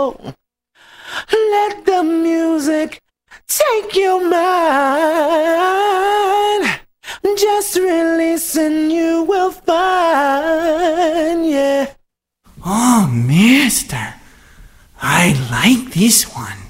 go. Let the music take your mind. Just release and you will find, yeah. Oh, mister, I like this one.